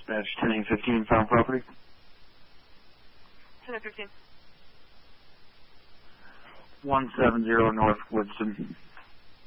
Dispatch 10-15, found property. 10-15. 170 North Woodston.